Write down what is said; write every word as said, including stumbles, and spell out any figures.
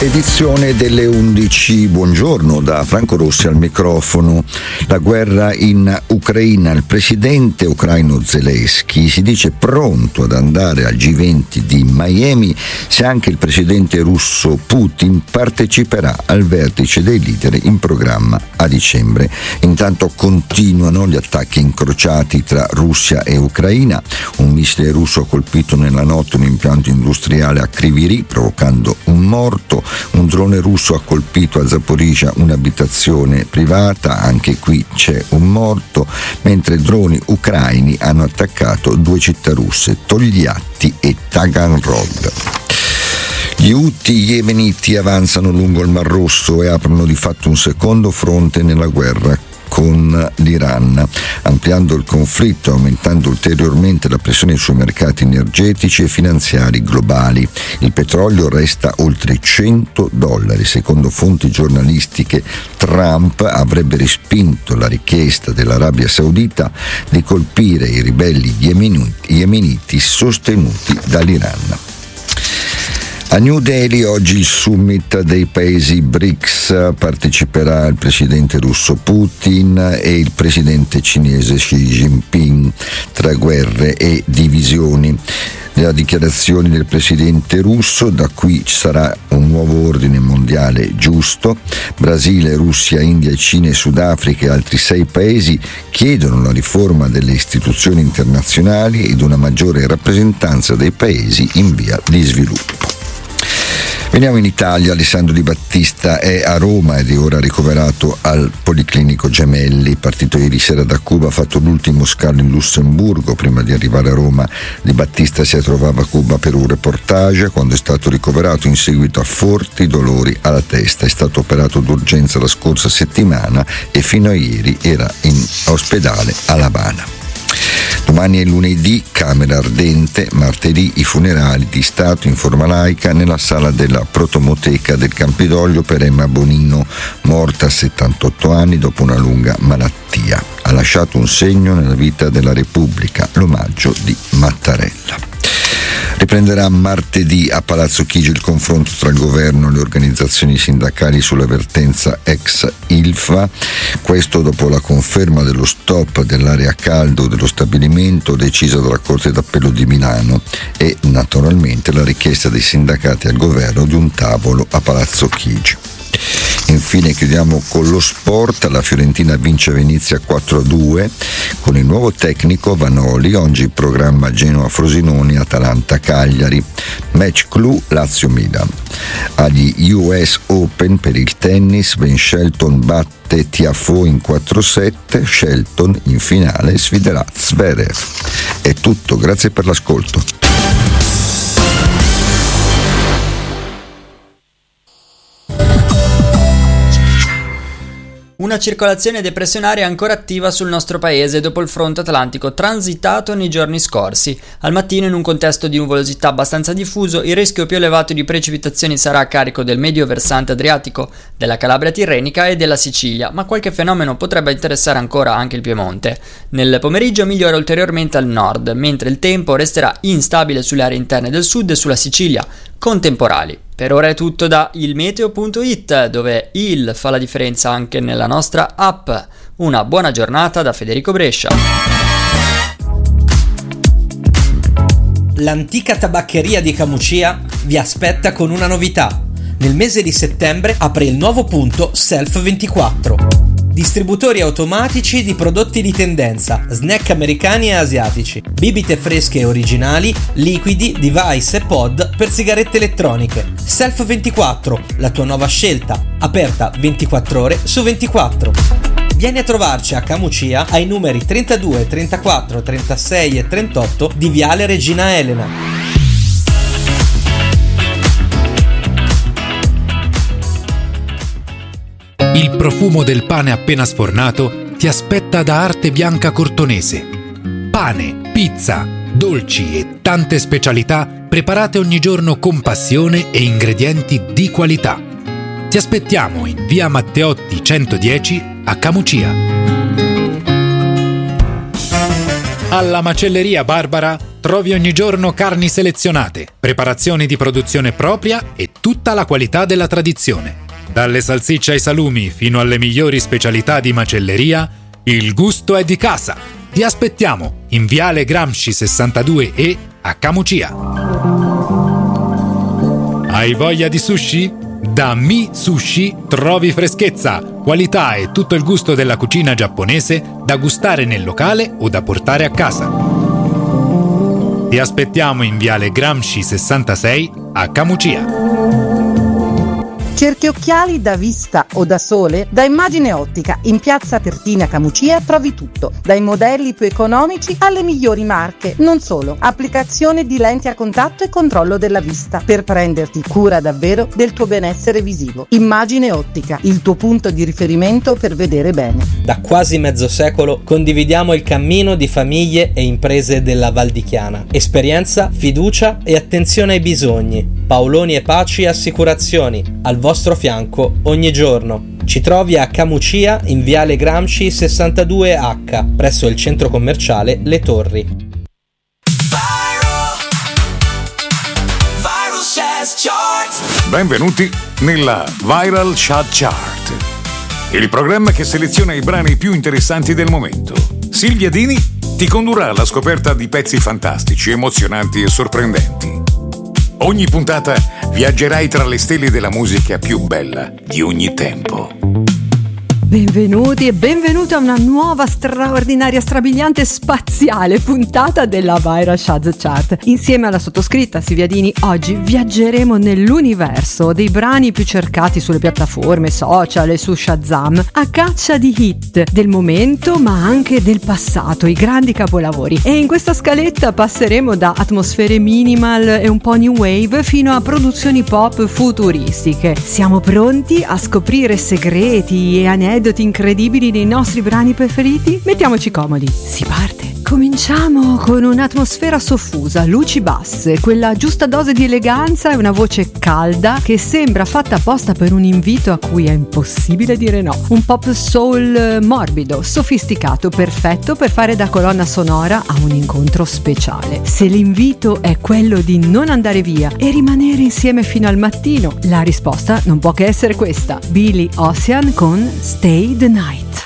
Edizione delle undici, buongiorno da Franco Rossi al microfono. La guerra in Ucraina, il presidente ucraino Zelensky si dice pronto ad andare al G venti di Miami se anche il presidente russo Putin parteciperà al vertice dei leader in programma a dicembre. Intanto continuano gli attacchi incrociati tra Russia e Ucraina. Un missile russo ha colpito nella notte un impianto industriale a Kryvyi, provocando un morto. Un drone russo ha colpito a Zaporizhzhia un'abitazione privata, anche qui c'è un morto, mentre droni ucraini hanno attaccato due città russe, Togliatti e Taganrog. Gli Houthi yemeniti avanzano lungo il Mar Rosso e aprono di fatto un secondo fronte nella guerra con l'Iran, ampliando il conflitto e aumentando ulteriormente la pressione sui mercati energetici e finanziari globali. Il petrolio resta oltre cento dollari. Secondo fonti giornalistiche, Trump avrebbe respinto la richiesta dell'Arabia Saudita di colpire i ribelli yemeniti sostenuti dall'Iran. A New Delhi oggi il summit dei paesi B R I C S, parteciperà il presidente russo Putin e il presidente cinese Xi Jinping. Tra guerre e divisioni. Le dichiarazioni del presidente russo: da qui ci sarà un nuovo ordine mondiale giusto. Brasile, Russia, India, Cina e Sudafrica e altri sei paesi chiedono la riforma delle istituzioni internazionali ed una maggiore rappresentanza dei paesi in via di sviluppo. Veniamo in Italia. Alessandro Di Battista è a Roma ed è ora ricoverato al Policlinico Gemelli. Partito ieri sera da Cuba, ha fatto l'ultimo scalo in Lussemburgo prima di arrivare a Roma. Di Battista si trovava a Cuba per un reportage quando è stato ricoverato in seguito a forti dolori alla testa. È stato operato d'urgenza la scorsa settimana e fino a ieri era in ospedale a L'Habana. Domani è lunedì, Camera Ardente, martedì i funerali di Stato in forma laica nella sala della Protomoteca del Campidoglio per Emma Bonino, morta a settantotto anni dopo una lunga malattia. Ha lasciato un segno nella vita della Repubblica, l'omaggio di Mattarella. Riprenderà martedì a Palazzo Chigi il confronto tra il governo e le organizzazioni sindacali sulla vertenza ex Ilva, questo dopo la conferma dello stop dell'area caldo dello stabilimento decisa dalla Corte d'Appello di Milano e naturalmente la richiesta dei sindacati al governo di un tavolo a Palazzo Chigi. Infine chiudiamo con lo sport. La Fiorentina vince a Venezia quattro a due con il nuovo tecnico Vanoli. Oggi programma Genoa-Frosinone, Atalanta-Cagliari. Match clou Lazio-Milan. Agli U S Open per il tennis, Ben Shelton batte Tiafoe in quattro sette. Shelton in finale sfiderà Zverev. È tutto, grazie per l'ascolto. Una circolazione depressionaria ancora attiva sul nostro paese dopo il fronte atlantico transitato nei giorni scorsi. Al mattino, in un contesto di nuvolosità abbastanza diffuso, il rischio più elevato di precipitazioni sarà a carico del medio versante adriatico, della Calabria tirrenica e della Sicilia, ma qualche fenomeno potrebbe interessare ancora anche il Piemonte. Nel pomeriggio migliora ulteriormente al nord, mentre il tempo resterà instabile sulle aree interne del sud e sulla Sicilia, con temporali. Per ora è tutto da ilmeteo punto it, dove il fa la differenza anche nella nostra app. Una buona giornata da Federico Brescia. L'antica tabaccheria di Camucia vi aspetta con una novità. Nel mese di settembre apre il nuovo punto Self ventiquattro. Distributori automatici di prodotti di tendenza, snack americani e asiatici, bibite fresche e originali, liquidi, device e pod per sigarette elettroniche. Self ventiquattro, la tua nuova scelta, aperta ventiquattro ore su ventiquattro. Vieni a trovarci a Camucia ai numeri trentadue, trentaquattro, trentasei e trentotto di Viale Regina Elena. Il profumo del pane appena sfornato ti aspetta da Arte Bianca Cortonese. Pane, pizza, dolci e tante specialità preparate ogni giorno con passione e ingredienti di qualità. Ti aspettiamo in via Matteotti centodieci a Camucia. Alla Macelleria Barbara trovi ogni giorno carni selezionate, preparazioni di produzione propria e tutta la qualità della tradizione. Dalle salsicce ai salumi fino alle migliori specialità di macelleria, il gusto è di casa. Ti aspettiamo in Viale Gramsci sessantadue E a Camucia. Hai voglia di sushi? Da Mi Sushi trovi freschezza, qualità e tutto il gusto della cucina giapponese da gustare nel locale o da portare a casa. Ti aspettiamo in Viale Gramsci sessantasei a Camucia. Cerchi occhiali da vista o da sole? Da Immagine Ottica in piazza Tertina Camucia trovi tutto, dai modelli più economici alle migliori marche. Non solo, applicazione di lenti a contatto e controllo della vista per prenderti cura davvero del tuo benessere visivo. Immagine Ottica, il tuo punto di riferimento per vedere bene. Da quasi mezzo secolo condividiamo il cammino di famiglie e imprese della Val di Chiana. Esperienza, fiducia e attenzione ai bisogni. Paoloni e Paci Assicurazioni, al vostro fianco ogni giorno. Ci trovi a Camucia in Viale Gramsci sessantadue H, presso il centro commerciale Le Torri. Benvenuti nella Viral Chart Chart, il programma che seleziona i brani più interessanti del momento. Silvia Dini ti condurrà alla scoperta di pezzi fantastici, emozionanti e sorprendenti. Ogni puntata viaggerai tra le stelle della musica più bella di ogni tempo. Benvenuti e benvenuti a una nuova straordinaria, strabiliante, spaziale puntata della Viral Chart Chart. Insieme alla sottoscritta Silvia Dini oggi viaggeremo nell'universo dei brani più cercati sulle piattaforme social e su Shazam, a caccia di hit del momento ma anche del passato, i grandi capolavori. E in questa scaletta passeremo da atmosfere minimal e un po' new wave fino a produzioni pop futuristiche. Siamo pronti a scoprire segreti e aneddoti incredibili dei nostri brani preferiti? Mettiamoci comodi, si parte! Cominciamo con un'atmosfera soffusa, luci basse, quella giusta dose di eleganza e una voce calda che sembra fatta apposta per un invito a cui è impossibile dire no. Un pop soul morbido, sofisticato, perfetto per fare da colonna sonora a un incontro speciale. Se l'invito è quello di non andare via e rimanere insieme fino al mattino, la risposta non può che essere questa: Billy Ocean con Stay the Night.